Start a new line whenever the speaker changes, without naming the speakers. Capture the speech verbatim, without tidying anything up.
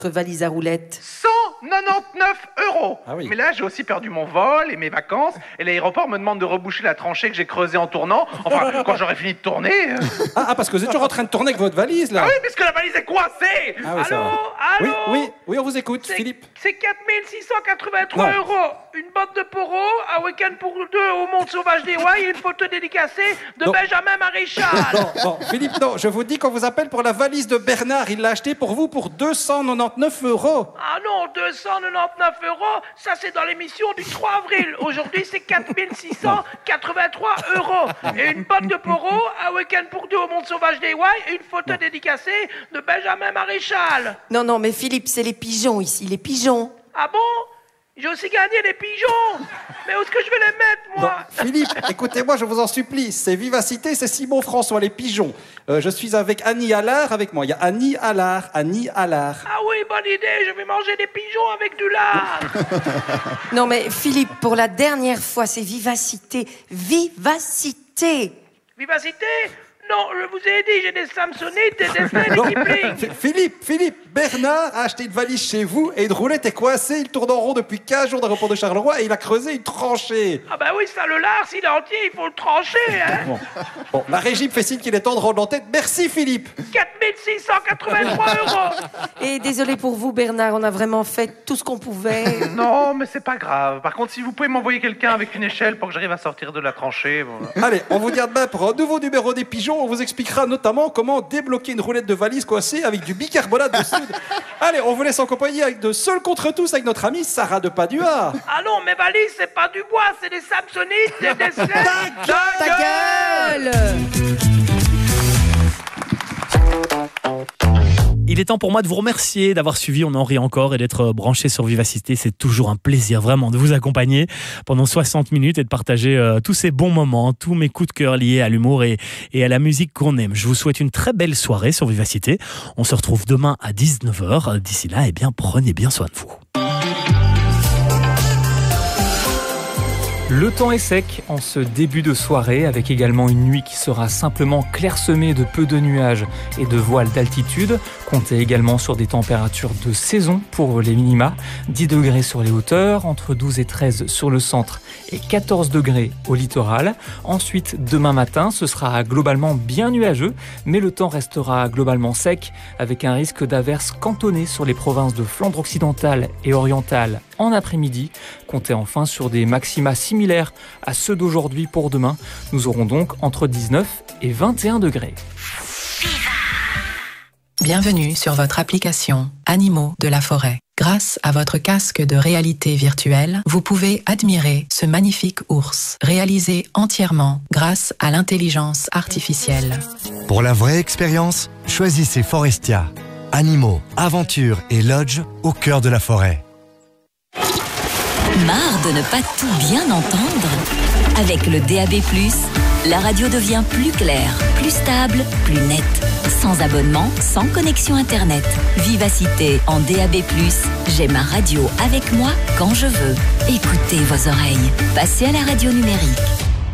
valise à roulettes?
cent quatre-vingt-dix-neuf euros.
Ah oui.
Mais là, j'ai aussi perdu mon vol et mes vacances. Et l'aéroport me demande de reboucher la tranchée que j'ai creusée en tournant. Enfin, quand j'aurai fini de tourner. euh.
Ah, ah, parce que vous êtes toujours en train de tourner avec votre valise, là.
Ah oui, parce que la valise est coincée.
Ah oui, ça
allô,
va.
allô.
Oui, oui, oui, on vous écoute,
C'est-
Philippe.
C'est quatre mille six cent quatre-vingt-trois
Non.
euros. Une botte de poro, un week-end pour deux au Monde Sauvage des Ouailles et une photo dédicacée de
Non.
Benjamin Maréchal.
Non, non, Philippe, non, je vous dis qu'on vous appelle pour la valise de Bernard. Il l'a achetée pour vous pour deux cent quatre-vingt-dix-neuf euros.
Ah non, deux cent quatre-vingt-dix-neuf euros, ça c'est dans l'émission du trois avril. Aujourd'hui, c'est quatre mille six cent quatre-vingt-trois euros. Et une botte de poro, un week-end pour deux au Monde Sauvage des Ouailles et une photo dédicacée de Benjamin Maréchal.
Non, non, mais Philippe, c'est les pigeons ici, les pigeons.
Ah bon? J'ai aussi gagné des pigeons. Mais où est-ce que je vais les mettre,
Non,
moi?
Philippe, écoutez-moi, je vous en supplie. C'est Vivacité, c'est Simon François, les pigeons. Euh, je suis avec Annie Allard avec moi. Il y a Annie Allard, Annie Allard.
Ah oui, bonne idée, je vais manger des pigeons avec du lard.
Non, mais Philippe, pour la dernière fois, c'est Vivacité. Vivacité.
Vivacité? Non, je vous ai dit, j'ai des Samsonites, des Destin,
Non,
des Kipling.
F- Philippe, Philippe, Bernard a acheté une valise chez vous et une roulette est coincée. Il tourne en rond depuis quinze jours d'aéroport de Charleroi et il a creusé une tranchée.
Ah bah oui, ça, le lard, s'il est entier, il faut le trancher, hein.
Bon, bon, la régie me fait signe qu'il est temps de rendre l'entête. Merci, Philippe.
quatre mille six cent quatre-vingt-trois euros.
Et désolé pour vous, Bernard, on a vraiment fait tout ce qu'on pouvait.
Non, mais c'est pas grave. Par contre, si vous pouvez m'envoyer quelqu'un avec une échelle pour que j'arrive à sortir de la tranchée. Bon.
Allez, on vous dit à demain pour un nouveau numéro des pigeons. On vous expliquera notamment comment débloquer une roulette de valise coincée avec du bicarbonate de soude. Allez, on vous laisse en compagnie avec de Seul contre tous avec notre amie Sarah de Padua.
Ah non, mes valises, c'est pas du bois, c'est des Samsonites, des Destin.
Ta gueule!
Il est temps pour moi de vous remercier d'avoir suivi On en rit encore et d'être branché sur Vivacité. C'est toujours un plaisir vraiment de vous accompagner pendant soixante minutes et de partager euh, tous ces bons moments, tous mes coups de cœur liés à l'humour et, et à la musique qu'on aime. Je vous souhaite une très belle soirée sur Vivacité. On se retrouve demain à dix-neuf heures. D'ici là, eh bien, prenez bien soin de vous.
Le temps est sec en ce début de soirée, avec également une nuit qui sera simplement clairsemée de peu de nuages et de voiles d'altitude. Comptez également sur des températures de saison pour les minima. dix degrés sur les hauteurs, entre douze et treize sur le centre et quatorze degrés au littoral. Ensuite, demain matin, ce sera globalement bien nuageux, mais le temps restera globalement sec, avec un risque d'averses cantonnées sur les provinces de Flandre occidentale et orientale en après-midi. Comptez enfin sur des maxima similaires à ceux d'aujourd'hui pour demain. Nous aurons donc entre dix-neuf et vingt et un degrés.
Bienvenue sur votre application Animaux de la forêt. Grâce à votre casque de réalité virtuelle, vous pouvez admirer ce magnifique ours, réalisé entièrement grâce à l'intelligence artificielle.
Pour la vraie expérience, choisissez Forestia. Animaux, aventures et lodge au cœur de la forêt.
Marre de ne pas tout bien entendre? Avec le D A B plus, la radio devient plus claire, plus stable, plus nette. Sans abonnement, sans connexion Internet. Vivacité en D A B plus, j'ai ma radio avec moi quand je veux. Écoutez vos oreilles. Passez à la radio numérique.